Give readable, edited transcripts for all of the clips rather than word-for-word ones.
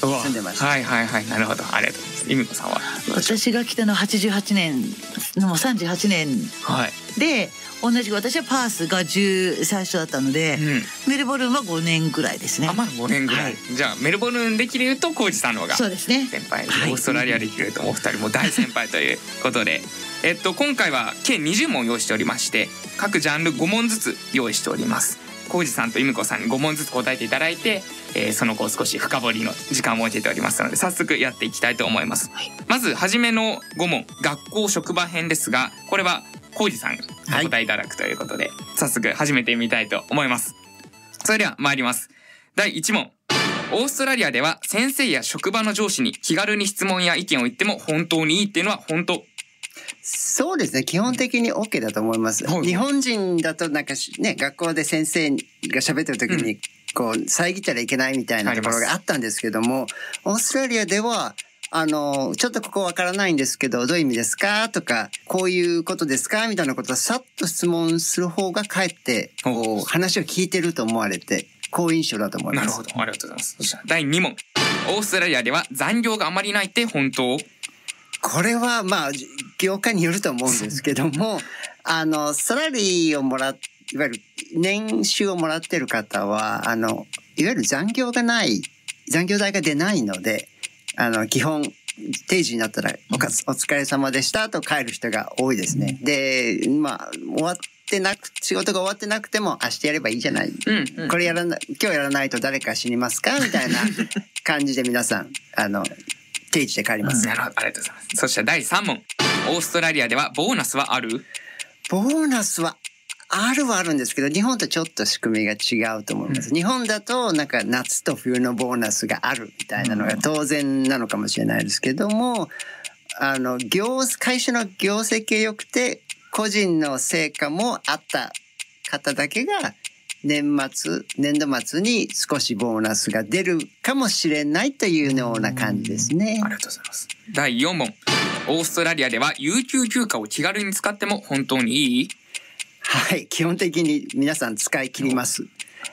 住んでました。 はいはいはい、なるほど、ありがとうございます。由美子さんは？ 私が来たのは88年のもう38年で、同じく私はパースが最初だったので、メルボルンは5年ぐらいですね。 まだ5年ぐらい、じゃあメルボルン歴でいうと浩二さんの方がそうですね、 先輩、オーストラリア歴でいうとお二人も大先輩ということで今回は計20問用意しておりまして、各ジャンル5問ずつ用意しております。浩二さんと由美子さんに5問ずつ答えていただいて、その後少し深掘りの時間を設けておりますので、早速やっていきたいと思います。まず初めの5問、学校職場編ですが、これは浩二さんがお答えいただくということで、早速始めてみたいと思います。それでは参ります。第1問。オーストラリアでは先生や職場の上司に気軽に質問や意見を言っても本当にいいっていうのは本当？ そうですね、基本的に OK だと思います。日本人だとなんかね、学校で先生が喋ってる時にこう遮ったらいけないみたいなところがあったんですけども、オーストラリアではちょっとここわからないんですけどどういう意味ですかとか、こういうことですかみたいなことをさっと質問する方がかえってこう話を聞いてると思われて好印象だと思います。 なるほど、ありがとうございます。そしたら第2問。オーストラリアでは残業があまりないって本当？ これはまあ業界によると思うんですけどもサラリーをいわゆる年収をもらってる方はいわゆる残業代が出ないので、基本定時になったらお疲れ様でしたと帰る人が多いですね。で、まあ仕事が終わってなくても明日やればいいじゃない、これ今日やらないと誰か死にますかみたいな感じで皆さん定時で帰ります。 なるほど、ありがとうございます。そして第3問。オーストラリアではボーナスはある？ ボーナスはあるんですけど、日本とちょっと仕組みが違うと思います。日本だとなんか夏と冬のボーナスがあるみたいなのが当然なのかもしれないですけども、会社の業績が良くて個人の成果もあった方だけが年度末に少しボーナスが出るかもしれないというような感じですね。 ありがとうございます。第4問。オーストラリアでは有給休暇を気軽に使っても本当にいい？ はい、基本的に皆さん使い切ります。ち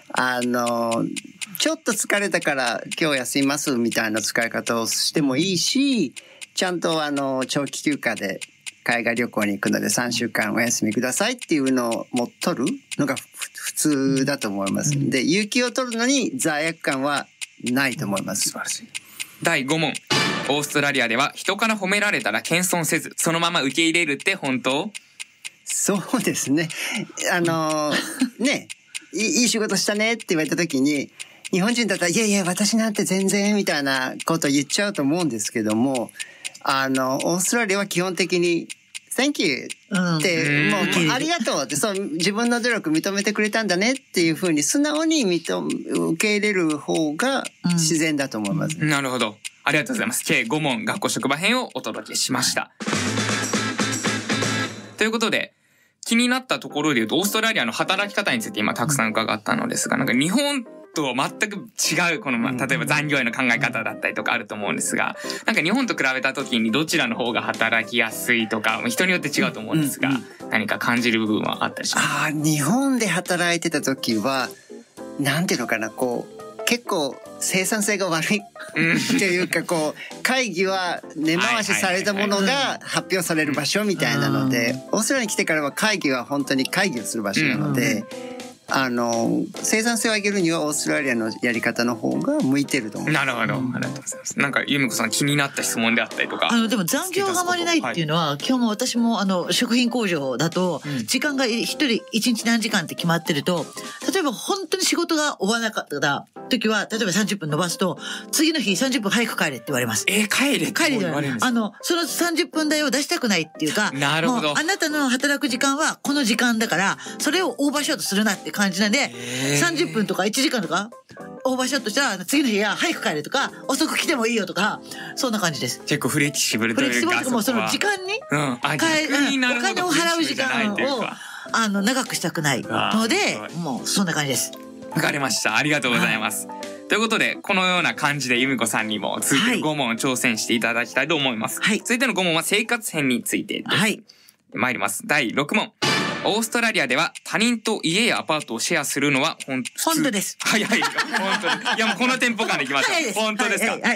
ょっと疲れたから今日休みますみたいな使い方をしてもいいし、ちゃんと長期休暇で海外旅行に行くので3週間お休みくださいっていうのを取るのが普通だと思います。で、有給を取るのに罪悪感はないと思います。 素晴らしい。第5問。オーストラリアでは人から褒められたら謙遜せずそのまま受け入れるって本当？ そうですね。ね、いい仕事したねって言われた時に、日本人だったらいやいや私なんて全然みたいなことを言っちゃうと思うんですけども、オーストラリアは基本的にThank you ってもうありがとうって自分の努力認めてくれたんだねっていうふうに素直に受け入れる方が自然だと思います。 なるほど、ありがとうございます。計5問学校職場編をお届けしました。ということで気になったところで言うとオーストラリアの働き方について今たくさん伺ったのですが、なんか日本と全く違うこの例えば残業への考え方だったりとかあると思うんですが、なんか日本と比べた時にどちらの方が働きやすいとか人によって違うと思うんですが、何か感じる部分はあったりしますか？ 日本で働いてた時はなんていうのかな、結構生産性が悪いっていうか会議は根回しされたものが発表される場所みたいなので、オーストラリアに来てからは会議は本当に会議をする場所なので、生産性を上げるにはオーストラリアのやり方の方が向いてると思う。 なるほど、ありがとうございます。なんか由美子さん気になった質問であったりとか。 でも残業があまりないっていうのは、今日も私も食品工場だと時間が一人一日何時間って決まってると、例えば本当に仕事が終わらなかった時は例えば30分伸ばすと次の日30分早く帰れって言われます。 帰れって言われるんですか？ その30分代を出したくないっていうか、 なるほど、 もうあなたの働く時間はこの時間だからそれをオーバーショットするなって感じなんで、30分とか1時間とかオーバーショットしたら次の日は早く帰れとか遅く来てもいいよとか、そんな感じです。 結構フレキシブルというか、 フレキシブルとかもその時間に、お金を払う時間を長くしたくないので、もうそんな感じです。 わかりました、ありがとうございます。ということでこのような感じで由美子さんにも続いて5問挑戦していただきたいと思います。続いての5問は生活編についてです。参ります。第6問。オーストラリアでは他人と家やアパートをシェアするのは本当です。 はいはい、本当に。いやもうこのテンポ感でいきましょう。本当ですか？